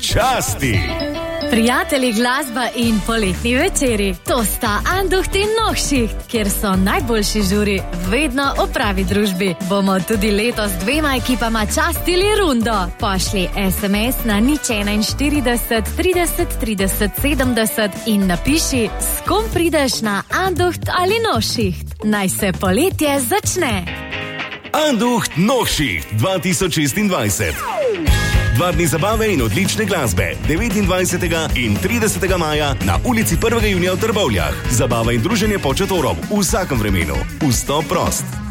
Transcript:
časti. Prijatelji, glasba in poletni večeri. To sta Anducht in Nohšicht, kjer so najboljši žuri vedno v pravi družbi. Bomo tudi letos 2 ekipama častili rundo. Pošli SMS na 041 30 30 70 in napiši, s kom prideš na Anducht ali Nohšicht. Naj se poletje začne. Anducht Nohšicht 2026. 2 dni zabave in odlične glasbe. 29. in 30. maja na ulici 1. junija v Trbovljah. Zabava in druženje pod šatorom v vsakem vremenu. Vstop prost.